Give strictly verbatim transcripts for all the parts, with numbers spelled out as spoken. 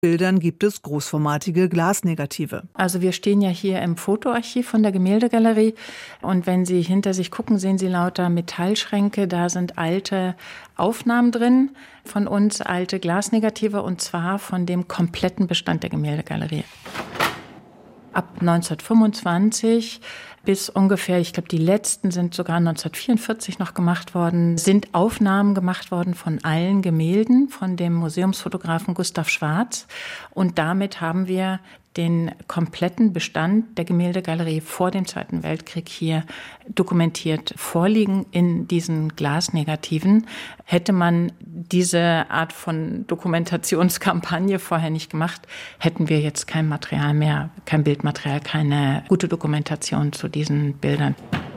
Bildern gibt es großformatige Glasnegative. Also wir stehen ja hier im Fotoarchiv von der Gemäldegalerie und wenn Sie hinter sich gucken, sehen Sie lauter Metallschränke. Da sind alte Aufnahmen drin von uns, alte Glasnegative, und zwar von dem kompletten Bestand der Gemäldegalerie. Ab neunzehnhundertfünfundzwanzig bis ungefähr, ich glaube, die letzten sind sogar neunzehnhundertvierundvierzig noch gemacht worden, sind Aufnahmen gemacht worden von allen Gemälden von dem Museumsfotografen Gustav Schwarz. Und damit haben wir den kompletten Bestand der Gemäldegalerie vor dem Zweiten Weltkrieg hier dokumentiert vorliegen in diesen Glasnegativen. Hätte man diese Art von Dokumentationskampagne vorher nicht gemacht, hätten wir jetzt kein Material mehr, kein Bildmaterial, keine gute Dokumentation zu diesen Bildern.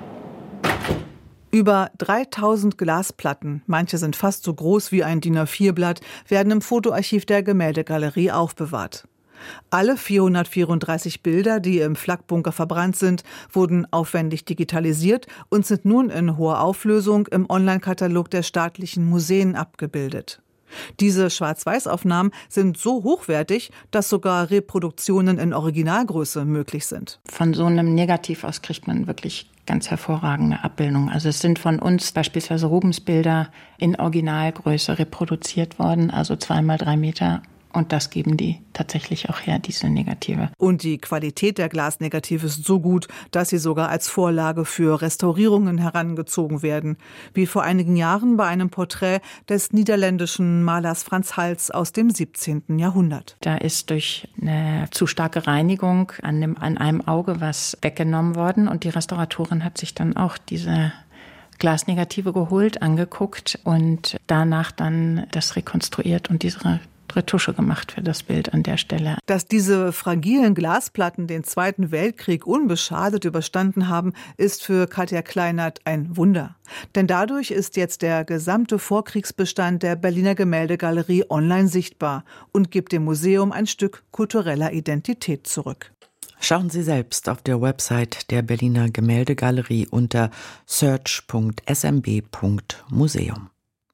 Über dreitausend Glasplatten, manche sind fast so groß wie ein D I N A vier Blatt, werden im Fotoarchiv der Gemäldegalerie aufbewahrt. Alle vierhundertvierunddreißig Bilder, die im Flakbunker verbrannt sind, wurden aufwendig digitalisiert und sind nun in hoher Auflösung im Online-Katalog der staatlichen Museen abgebildet. Diese Schwarz-Weiß-Aufnahmen sind so hochwertig, dass sogar Reproduktionen in Originalgröße möglich sind. Von so einem Negativ aus kriegt man wirklich ganz hervorragende Abbildungen. Also es sind von uns beispielsweise Rubensbilder in Originalgröße reproduziert worden, also zweimal drei Meter. Und das geben die tatsächlich auch her, diese Negative. Und die Qualität der Glasnegative ist so gut, dass sie sogar als Vorlage für Restaurierungen herangezogen werden. Wie vor einigen Jahren bei einem Porträt des niederländischen Malers Frans Hals aus dem siebzehnten Jahrhundert. Da ist durch eine zu starke Reinigung an, dem, an einem Auge was weggenommen worden. Und die Restauratorin hat sich dann auch diese Glasnegative geholt, angeguckt und danach dann das rekonstruiert und diese Retusche gemacht für das Bild an der Stelle. Dass diese fragilen Glasplatten den Zweiten Weltkrieg unbeschadet überstanden haben, ist für Katja Kleinert ein Wunder. Denn dadurch ist jetzt der gesamte Vorkriegsbestand der Berliner Gemäldegalerie online sichtbar und gibt dem Museum ein Stück kultureller Identität zurück. Schauen Sie selbst auf der Website der Berliner Gemäldegalerie unter search punkt s m b punkt museum.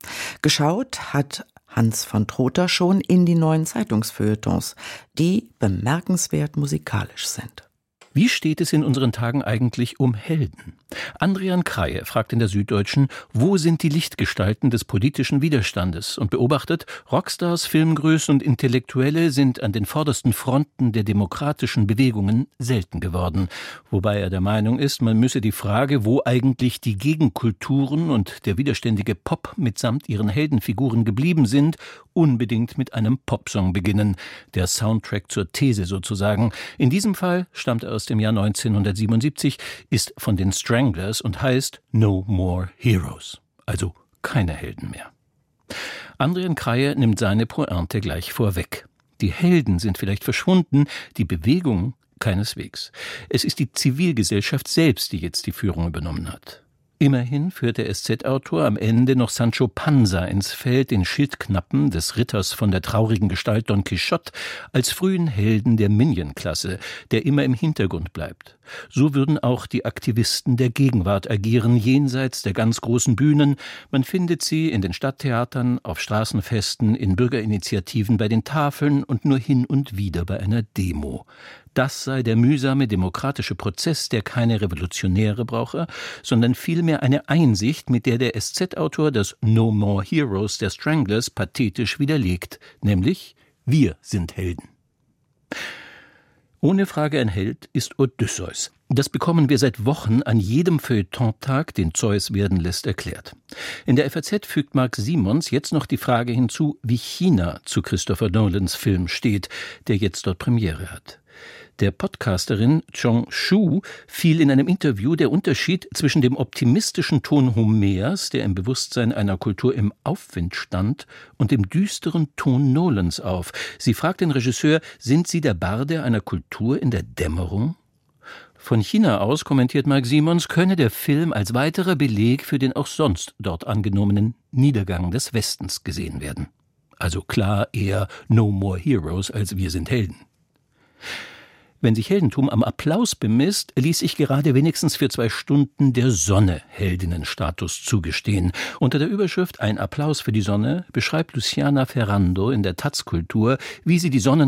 Geschaut hat Hans von Trotha schon in die neuen Zeitungsfeuilletons, die bemerkenswert musikalisch sind. Wie steht es in unseren Tagen eigentlich um Helden? Andrian Kreie fragt in der Süddeutschen, wo sind die Lichtgestalten des politischen Widerstandes, und beobachtet, Rockstars, Filmgrößen und Intellektuelle sind an den vordersten Fronten der demokratischen Bewegungen selten geworden. Wobei er der Meinung ist, man müsse die Frage, wo eigentlich die Gegenkulturen und der widerständige Pop mitsamt ihren Heldenfiguren geblieben sind, unbedingt mit einem Popsong beginnen. Der Soundtrack zur These sozusagen. In diesem Fall stammt er aus dem Jahr neunzehnhundertsiebenundsiebzig, ist von den Stranglers und heißt No More Heroes. Also keine Helden mehr. Andrian Kreie nimmt seine Pointe gleich vorweg. Die Helden sind vielleicht verschwunden, die Bewegung keineswegs. Es ist die Zivilgesellschaft selbst, die jetzt die Führung übernommen hat. Immerhin führt der S Z-Autor am Ende noch Sancho Panza ins Feld, den Schildknappen des Ritters von der traurigen Gestalt Don Quixote, als frühen Helden der Minion-Klasse, der immer im Hintergrund bleibt. So würden auch die Aktivisten der Gegenwart agieren, jenseits der ganz großen Bühnen. Man findet sie in den Stadttheatern, auf Straßenfesten, in Bürgerinitiativen, bei den Tafeln und nur hin und wieder bei einer Demo. Das sei der mühsame demokratische Prozess, der keine Revolutionäre brauche, sondern vielmehr eine Einsicht, mit der der S Z-Autor das No More Heroes der Stranglers pathetisch widerlegt, nämlich wir sind Helden. Ohne Frage ein Held ist Odysseus. Das bekommen wir seit Wochen an jedem Feuilletontag, den Zeus werden lässt, erklärt. In der F A Z fügt Marc Simons jetzt noch die Frage hinzu, wie China zu Christopher Nolans Film steht, der jetzt dort Premiere hat. Der Podcasterin Chong Shu fiel in einem Interview der Unterschied zwischen dem optimistischen Ton Homers, der im Bewusstsein einer Kultur im Aufwind stand, und dem düsteren Ton Nolans auf. Sie fragt den Regisseur, sind Sie der Barde einer Kultur in der Dämmerung? Von China aus, kommentiert Marc Simons, könne der Film als weiterer Beleg für den auch sonst dort angenommenen Niedergang des Westens gesehen werden. Also klar eher No More Heroes als Wir sind Helden. Wenn sich Heldentum am Applaus bemisst, ließ sich gerade wenigstens für zwei Stunden der Sonne Heldinnenstatus zugestehen. Unter der Überschrift Ein Applaus für die Sonne beschreibt Luciana Ferrando in der Taz Kultur, wie sie die Sonne